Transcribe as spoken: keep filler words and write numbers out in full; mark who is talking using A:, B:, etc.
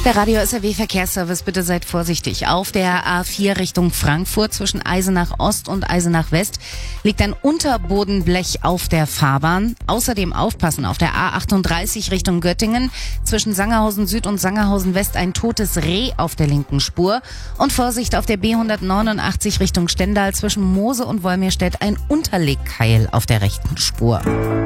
A: Der Radio S R W Verkehrsservice, bitte seid vorsichtig. Auf der A vier Richtung Frankfurt zwischen Eisenach Ost und Eisenach West liegt ein Unterbodenblech auf der Fahrbahn. Außerdem aufpassen auf der A achtunddreißig Richtung Göttingen zwischen Sangerhausen Süd und Sangerhausen West ein totes Reh auf der linken Spur. Und Vorsicht auf der B hundertneunundachtzig Richtung Stendal zwischen Moose und Wolmirstedt ein Unterlegkeil auf der rechten Spur.